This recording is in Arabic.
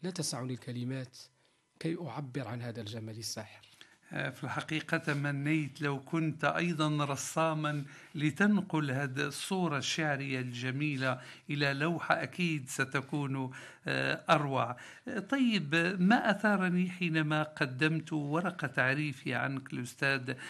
لا تسعني الكلمات كي أعبر عن هذا الجمال الساحر. في الحقيقة تمنيت لو كنت أيضا رساما لتنقل هذه الصورة الشعرية الجميلة إلى لوحة، أكيد ستكون أروع. طيب، ما أثارني حينما قدمت ورقة تعريفي عنك الأستاذ